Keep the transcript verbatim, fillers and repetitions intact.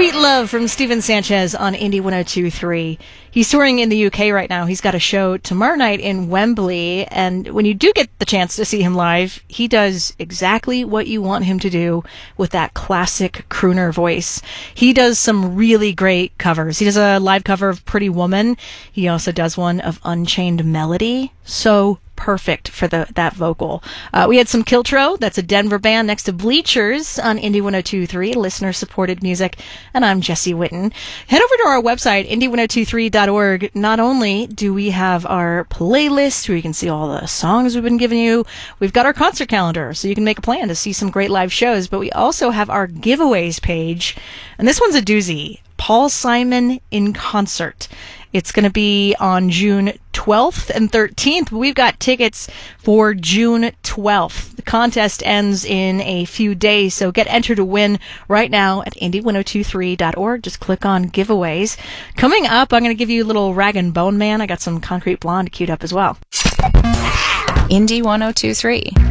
Sweet Love from Steven Sanchez on Indie one oh two point three. He's touring in the U K right now. He's got a show tomorrow night in Wembley, and when you do get the chance to see him live, he does exactly what you want him to do with that classic crooner voice. He does some really great covers. He does a live cover of Pretty Woman. He also does one of Unchained Melody. So perfect for the that vocal. Uh, we had some Kiltro, that's a Denver band, next to Bleachers on Indie one oh two point three, listener-supported music, and I'm Jesse Witten. Head over to our website, indie one oh two three dot org. Not only do we have our playlist where you can see all the songs we've been giving you, we've got our concert calendar, so you can make a plan to see some great live shows, but we also have our giveaways page, and this one's a doozy. Paul Simon in concert. It's going to be on June twelfth and thirteenth, but we've got tickets for June twelfth. The contest ends in a few days, so get entered to win right now at indie one oh two three dot org. Just click on giveaways. Coming up, I'm going to give you a little Rag and Bone Man. I got some Concrete Blonde queued up as well. Indie one oh two three.